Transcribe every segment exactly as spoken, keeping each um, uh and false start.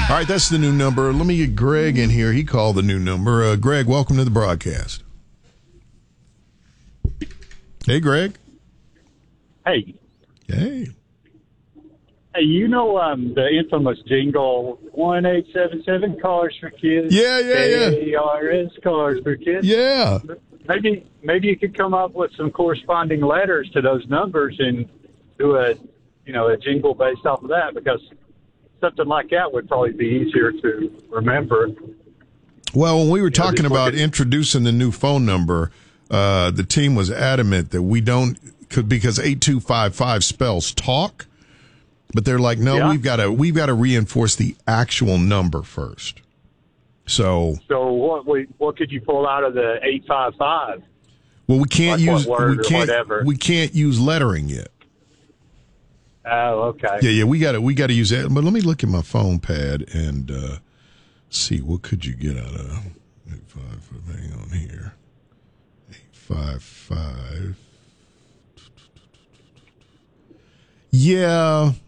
All right, that's the new number. Let me get Greg in here. He called the new number. Uh, Greg, welcome to the broadcast. Hey, Greg. Hey. Hey. Hey, you know um, the infamous jingle, one eight seven seven Cars for Kids? Yeah, yeah, yeah. K A R S, Cars for Kids? Yeah. Maybe maybe you could come up with some corresponding letters to those numbers and do a, you know, a jingle based off of that, because something like that would probably be easier to remember. Well, when we were You know, talking just about look at- introducing the new phone number, uh, the team was adamant that we don't, could because eight two five five spells talk. But they're like, no, Yeah. we've got to we've got to reinforce the actual number first. So, So what we, what could you pull out of the eight five five? well, we can't Like what use word we or can't whatever? we can't use lettering yet. Oh, okay. Yeah, yeah, we got to we got to use that. But let me look at my phone pad and uh, see what could you get out of eight five five. Hang on here, eight five five. Yeah.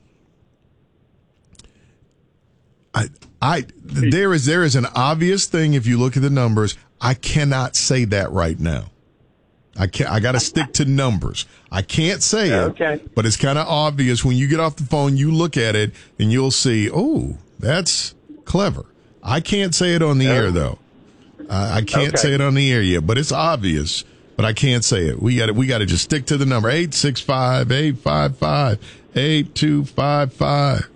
I, I, there is there is an obvious thing if you look at the numbers. I cannot say that right now. I can't. I got to stick to numbers. I can't say it. Okay. But it's kind of obvious when you get off the phone. You look at it and you'll see. Oh, that's clever. I can't say it on the air though. Uh, I can't Okay. say it on the air yet. But it's obvious. But I can't say it. We got to. We got to just stick to the number eight six five eight five five eight two five five.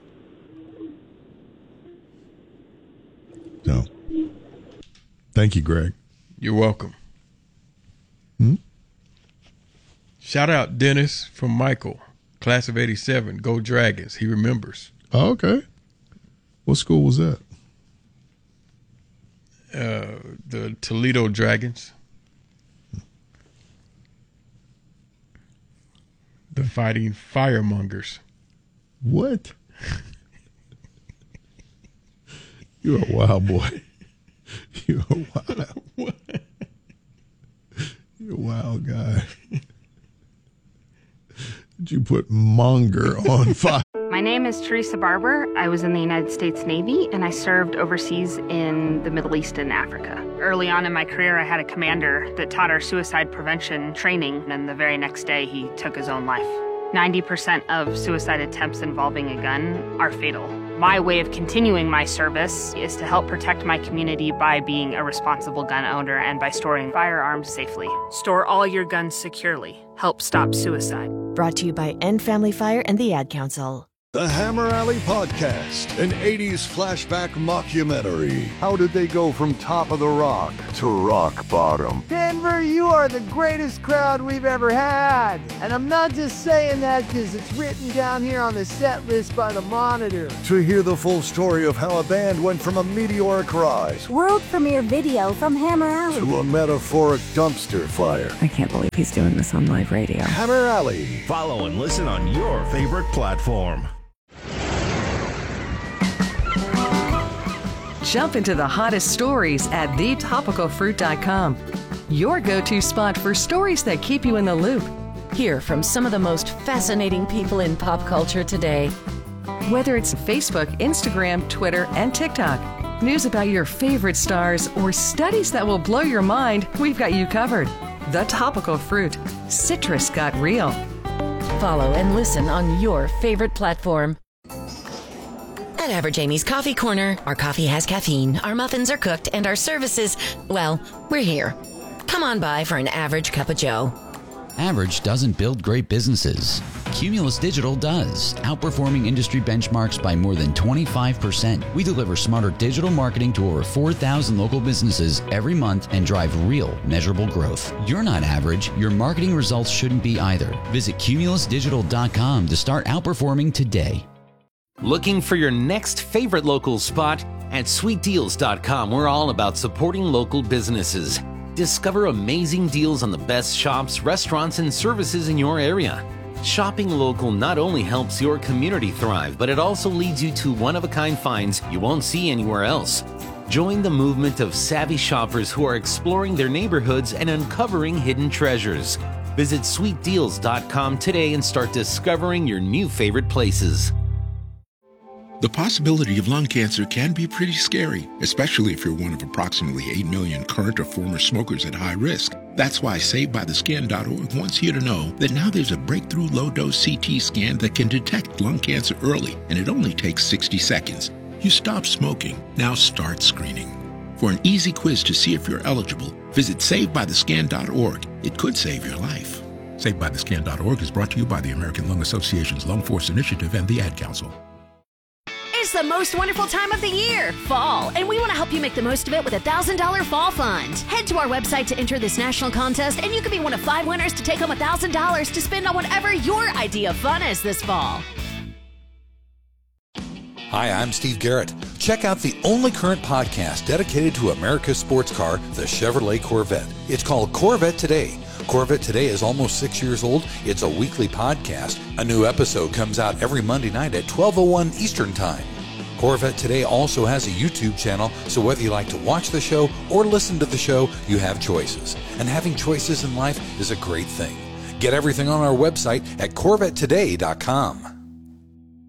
No. Thank you, Greg. You're welcome. Hmm? Shout out Dennis from Michael, class of eighty-seven. Go Dragons. He remembers. Oh, okay. What school was that? Uh, the Toledo Dragons. The Fighting Firemongers. What? You're a wild boy. You're a wild. You're a wild guy. Did you put monger on fire? My name is Teresa Barber. I was in the United States Navy, and I served overseas in the Middle East and Africa. Early on in my career, I had a commander that taught our suicide prevention training, and the very next day, he took his own life. ninety percent of suicide attempts involving a gun are fatal. My way of continuing my service is to help protect my community by being a responsible gun owner and by storing firearms safely. Store all your guns securely. Help stop suicide. Brought to you by End Family Fire and the Ad Council. The Hammer Alley Podcast, an eighties flashback mockumentary. How did they go from top of the rock to rock bottom? Denver, you are the greatest crowd we've ever had. And I'm not just saying that because it's written down here on the set list by the Monitor. To hear the full story of how a band went from a meteoric rise World premiere video from Hammer Alley to a metaphoric dumpster fire. I can't believe he's doing this on live radio. Hammer Alley. Follow and listen on your favorite platform. Jump into the hottest stories at the topical fruit dot com. Your go-to spot for stories that keep you in the loop. Hear from some of the most fascinating people in pop culture today. Whether it's Facebook, Instagram, Twitter, and TikTok, news about your favorite stars, or studies that will blow your mind, we've got you covered. The Topical Fruit. Citrus got real. Follow and listen on your favorite platform. At Average Amy's Coffee Corner, our coffee has caffeine, our muffins are cooked, and our services, well, we're here. Come on by for an average cup of joe. Average doesn't build great businesses. Cumulus Digital does, outperforming industry benchmarks by more than twenty-five percent. We deliver smarter digital marketing to over four thousand local businesses every month and drive real, measurable growth. You're not average. Your marketing results shouldn't be either. Visit cumulus digital dot com to start outperforming today. Looking for your next favorite local spot? At sweet deals dot com, we're all about supporting local businesses. Discover amazing deals on the best shops, restaurants, and services in your area. Shopping local not only helps your community thrive, but it also leads you to one-of-a-kind finds you won't see anywhere else. Join the movement of savvy shoppers who are exploring their neighborhoods and uncovering hidden treasures. Visit sweet deals dot com today and start discovering your new favorite places. The possibility of lung cancer can be pretty scary, especially if you're one of approximately eight million current or former smokers at high risk. That's why Saved By The Scan dot org wants you to know that now there's a breakthrough low-dose C T scan that can detect lung cancer early, and it only takes sixty seconds. You stop smoking, now start screening. For an easy quiz to see if you're eligible, visit Saved By The Scan dot org. It could save your life. Saved By The Scan dot org is brought to you by the American Lung Association's Lung Force Initiative and the Ad Council. It's the most wonderful time of the year, fall, and we want to help you make the most of it with a one thousand dollars Fall Fund. Head to our website to enter this national contest, and you could be one of five winners to take home one thousand dollars to spend on whatever your idea of fun is this fall. Hi, I'm Steve Garrett. Check out the only current podcast dedicated to America's sports car, the Chevrolet Corvette. It's called Corvette Today. Corvette Today is almost six years old. It's a weekly podcast. A new episode comes out every Monday night at twelve oh one Eastern Time. Corvette Today also has a YouTube channel, so whether you like to watch the show or listen to the show, you have choices. And having choices in life is a great thing. Get everything on our website at Corvette Today dot com.